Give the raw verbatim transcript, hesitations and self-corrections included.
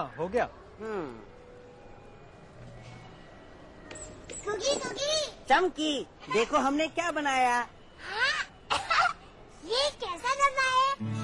हाँ हो गया। हम्म। सुगी सुगी चमकी, देखो हमने क्या बनाया। हाँ? ये कैसा डब्बा है?